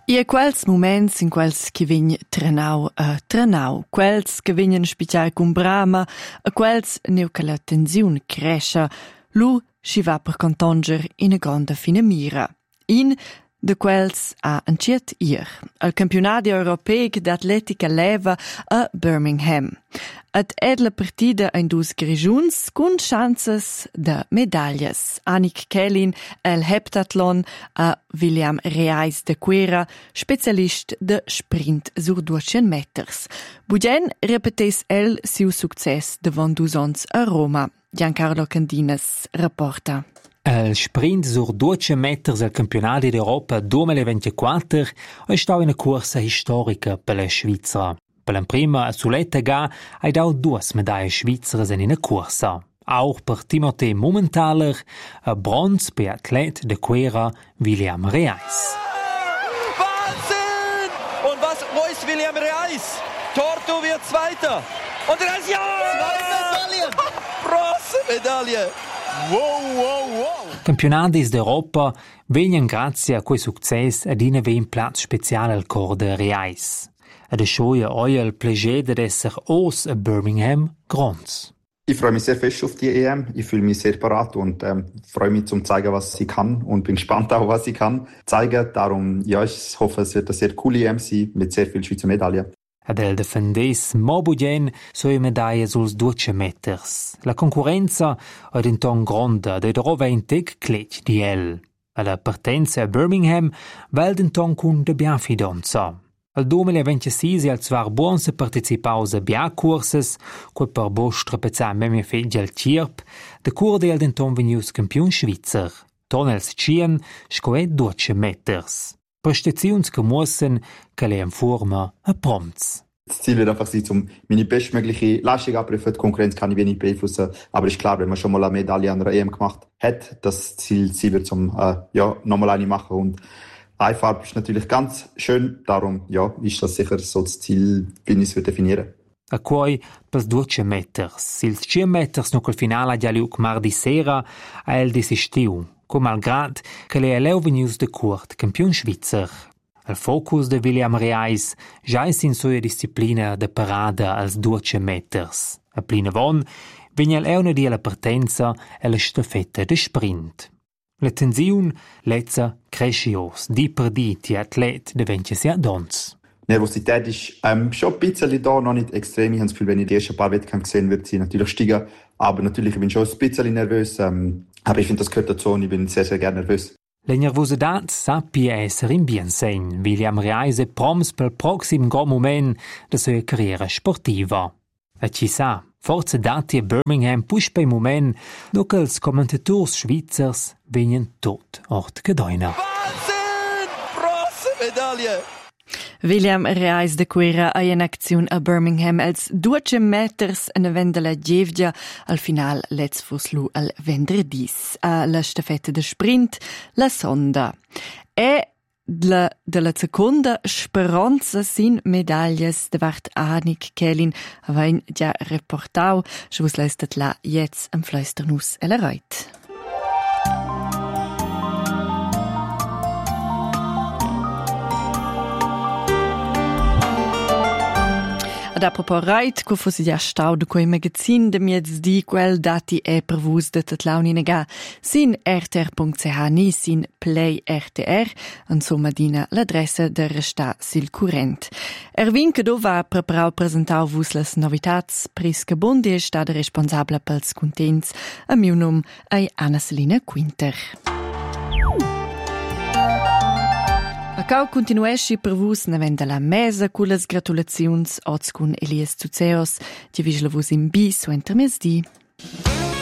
E quels moments in quels che vegn trenau, quels che vegnan spiciar con brama, a quels neu che la tensiun cresce, lu si va per contonger in a grande fine mira. In de quels a anciet al campionato europeo d'atletica leva a Birmingham. Ad la partida in dus grigiuns con chances de medaglias. Annick Kellin el heptathlon a William Reis de Cuera, specialist de sprint sur 200 meters. Bugen repetes el siu success devant dus ons a Roma. Giancarlo Candinas rapporta. Il sprint sur 200 meters al campionato d'Europa 2024 è stata una corsa storica per la Svizzera. Per la prima suletta ga hai dau 2 medaglie svizzere in una corsa. Auch per Timothée Mumenthaler, a Bronze per Athlet de Cuera William Reis. Wahnsinn! Und wo ist William Reis? Torto wird Zweiter. Und Reis, ja! 2 Medaillen! Bronzemedaille! Wow! Campionatis d'Europa vengono grazie a quel successo ad in un platz speciale al cor de Reis. Ad schoia oi il piacere d'esser os a Birmingham Grons. Ich freue mich sehr fest auf die EM. Ich fühle mich sehr parat und freue mich zum zeigen, was ich kann und bin gespannt auch, was ich kann zeigen. Darum, ja, ich hoffe, es wird eine sehr coole EM sein mit sehr vielen Schweizer Medaillen. Ad el defendes mo bugen sue medaille suls 200 meters. La concorrenza è denton gronda, de drova integ clet di el. Alla partenza a Birmingham val denton cun de bianfidonza. Al 2026 al zwar buonse participaus a biacurses, quel per bosch trapezza meme feggi al cirp, de curde al denton venius campion svizzer. Tonels cien scoe 200 meters. Prestazions che mussen che le in forma a Proms. Das Ziel wird einfach sein, meine bestmögliche Leistung abrufen. Die Konkurrenz kann ich wenig beeinflussen. Aber ist klar, wenn man schon mal eine Medaille an der EM gemacht hat, das Ziel wird nochmal eine machen. Und Einfahrb ist natürlich ganz schön. Darum, ja, ist das sicher so das Ziel, wie ich es definieren. A quei per 200 meters. Ils 100 meters no col finale già liuc mardi sera a el desistiu. Com malgrad che le eleu venius de curt campion svizzer. Il focus de William Reis già è in sua disciplina de parada als 200 meters. A plina von vegna el di alla partenza e la staffetta de sprint. La tensiun lezza crescios di per di ti atlet de vencesia dons. Nervosität ist schon ein bisschen da, noch nicht extrem. Ich habe das Gefühl, wenn ich die ersten paar Wettkämpfe gesehen wird sie natürlich steigen. Aber natürlich, ich bin schon ein bisschen nervös. Aber ich finde, das gehört dazu und ich bin sehr, sehr gerne nervös. La nervosidad sappi esser in bien segn. William Reis è proms pel proxim go moment de sua carriera sportiva. E ci sa, forza dati a Birmingham push bei moment, no che els commentators schweizers venien tot ort gedeuna. Wahnsinn! Bronzemedaille! William Reis de Cuera ha in azione a Birmingham als 200 meters en vendela Gievgia al final let's foslu al vendredis a la staffetta de sprint la sonda. E della seconda speranza sin medaglias de vart Annick Kellin avain già reportau, je vos leistet la jetzt am Fleisternus eller reit. Ad apropos reit, co fossi già stau de quei magazin de miez di quel dati è pervus de tatlaunina ga sin rtr.ch ni sin play rtr, insomma dina l'adressa de resta sil current. Erwin che do va preparau presentau vus las novitats prisca bondi è stada responsabla pels contents a miu nom ai Anna Selina Quinter. A cau continuesci per vus navenda la mesa cu las gratulaziuns oz cun Elias Zuzeos, che visla vus in bis o intermesdi.